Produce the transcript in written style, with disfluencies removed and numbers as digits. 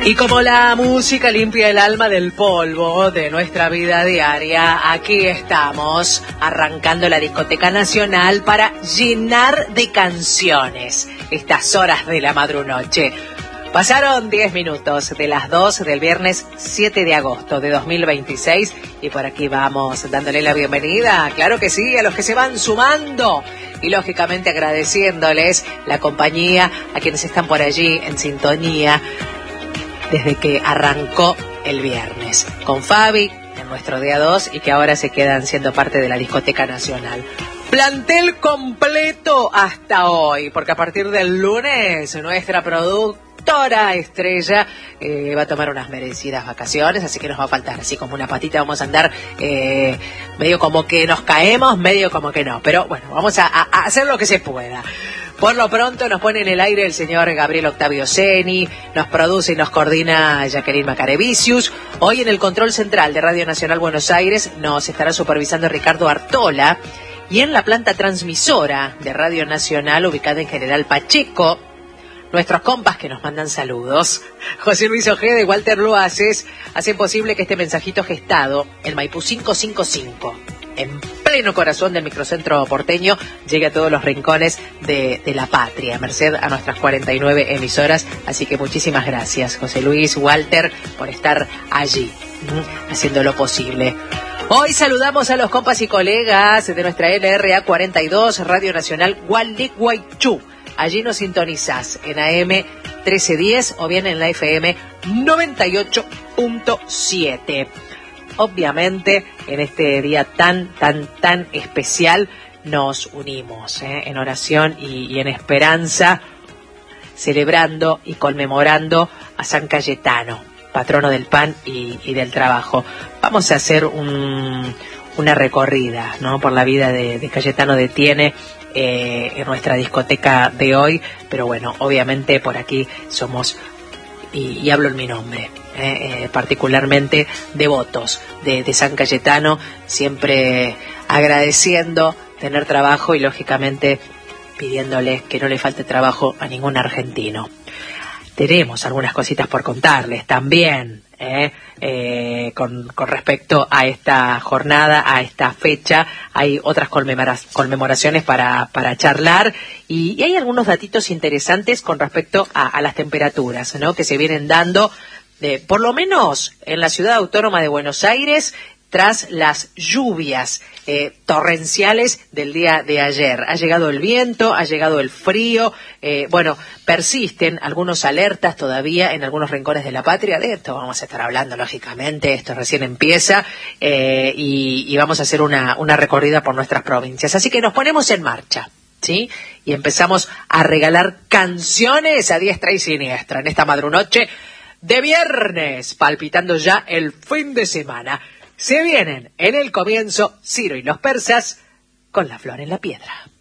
Y como la música limpia el alma del polvo de nuestra vida diaria, aquí estamos arrancando la Discoteca Nacional para llenar de canciones estas horas de la madrunoche. Pasaron 10 minutos de las 2 del viernes 7 de agosto de 2026 y por aquí vamos dándole la bienvenida, claro que sí, a los que se van sumando y lógicamente agradeciéndoles la compañía a quienes están por allí en sintonía desde que arrancó el viernes, con Fabi en nuestro día 2 y que ahora se quedan siendo parte de la Discoteca Nacional. Plantel completo hasta hoy, porque a partir del lunes nuestra productora estrella va a tomar unas merecidas vacaciones, así que nos va a faltar, así como una patita vamos a andar medio como que nos caemos, medio como que no, pero bueno, vamos a hacer lo que se pueda. Por lo pronto nos pone en el aire el señor Gabriel Octavio Seni, nos produce y nos coordina Jacqueline Macarevicius. Hoy en el control central de Radio Nacional Buenos Aires nos estará supervisando Ricardo Artola y en la planta transmisora de Radio Nacional ubicada en General Pacheco, nuestros compas que nos mandan saludos, José Luis Ojeda y Walter Luaces, hacen posible que este mensajito gestado en Maipú 555, en pleno corazón del microcentro porteño, llegue a todos los rincones de la patria, merced a nuestras 49 emisoras. Así que muchísimas gracias, José Luis, Walter, por estar allí, haciendo lo posible. Hoy saludamos a los compas y colegas de nuestra LRA 42, Radio Nacional Gualeguaychú. Allí nos sintonizás en AM 1310 o bien en la FM 98.7. Obviamente, en este día tan especial, nos unimos en oración y en esperanza, celebrando y conmemorando a San Cayetano, patrono del pan y del trabajo. Vamos a hacer una recorrida, ¿no?, por la vida de Cayetano de Tiene en nuestra discoteca de hoy, pero bueno, obviamente por aquí somos, y hablo en mi nombre, particularmente devotos de San Cayetano, siempre agradeciendo tener trabajo y lógicamente pidiéndole que no le falte trabajo a ningún argentino. Tenemos algunas cositas por contarles también con respecto a esta jornada, a esta fecha. Hay otras conmemoraciones para charlar y hay algunos datitos interesantes con respecto a las temperaturas, ¿no?, que se vienen dando, por lo menos en la ciudad autónoma de Buenos Aires, tras las lluvias torrenciales del día de ayer. Ha llegado el viento, ha llegado el frío, persisten algunos alertas todavía en algunos rincones de la patria. De esto vamos a estar hablando, lógicamente, esto recién empieza y vamos a hacer una recorrida por nuestras provincias. Así que nos ponemos en marcha, ¿sí? Y empezamos a regalar canciones a diestra y siniestra en esta madrunoche de viernes, palpitando ya el fin de semana. Se vienen en el comienzo Ciro y los persas con La Flor en la Piedra.